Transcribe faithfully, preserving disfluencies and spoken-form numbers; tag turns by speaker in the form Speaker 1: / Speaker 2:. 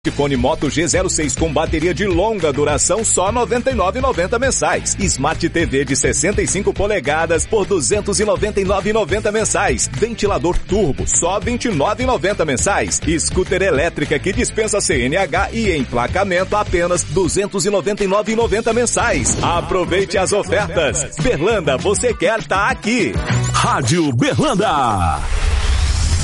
Speaker 1: Smartphone Moto G zero seis com bateria de longa duração só noventa e nove reais e noventa centavos mensais. Smart T V de sessenta e cinco polegadas por duzentos e noventa e nove reais e noventa centavos mensais. Ventilador turbo só vinte e nove reais e noventa centavos mensais. Scooter elétrica que dispensa C N H e emplacamento apenas duzentos e noventa e nove reais e noventa centavos mensais. Aproveite as ofertas. Berlanda, você quer tá aqui.
Speaker 2: Rádio Berlanda.